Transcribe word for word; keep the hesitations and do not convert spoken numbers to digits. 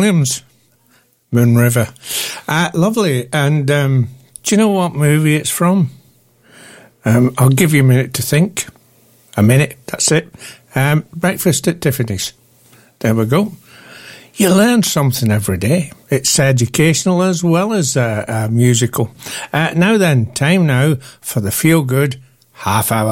Williams, Moon River. Uh, lovely. And um, do you know what movie it's from? Um, I'll give you a minute to think. A minute, that's it. Um, Breakfast at Tiffany's. There we go. You learn something every day. It's educational as well as uh, uh, musical. Uh, now then, time now for the feel-good half hour.